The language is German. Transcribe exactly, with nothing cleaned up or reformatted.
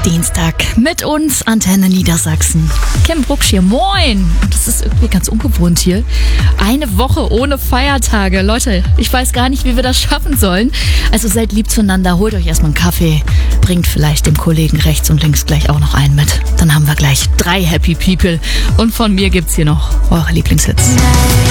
Dienstag mit uns, Antenne Niedersachsen. Kim Brucksch hier, moin! Das ist irgendwie ganz ungewohnt hier. Eine Woche ohne Feiertage. Leute, ich weiß gar nicht, wie wir das schaffen sollen. Also seid lieb zueinander, holt euch erstmal einen Kaffee, bringt vielleicht dem Kollegen rechts und links gleich auch noch einen mit. Dann haben wir gleich drei Happy People. Und von mir gibt's hier noch eure Lieblingshits.